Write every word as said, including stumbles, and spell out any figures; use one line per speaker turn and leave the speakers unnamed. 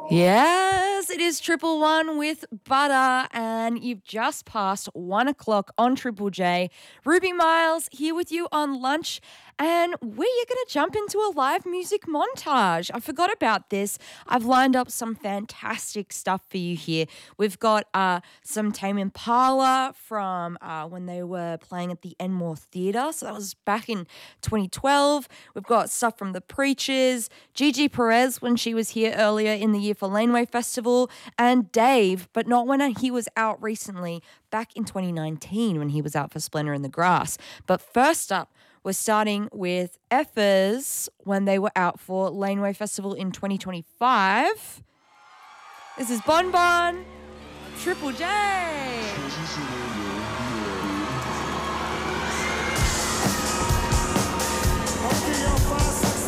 Yes, it is Triple One with Butter, and you've just passed one o'clock on Triple J. Ruby Miles here with you on lunch, and we're going to jump into a live music montage. I forgot about this. I've lined up some fantastic stuff for you here. We've got uh, some Tame Impala from uh, when they were playing at the Enmore Theatre, so that was back in twenty twelve. We've got stuff from The Preachers, Gigi Perez when she was here earlier in the year for Laneway Festival, and Dave, but not when he was out recently, back in twenty nineteen when he was out for Splendour in the Grass. But first up, we're starting with Effers when they were out for Laneway Festival in twenty twenty-five. This is Bon Bon, Triple J.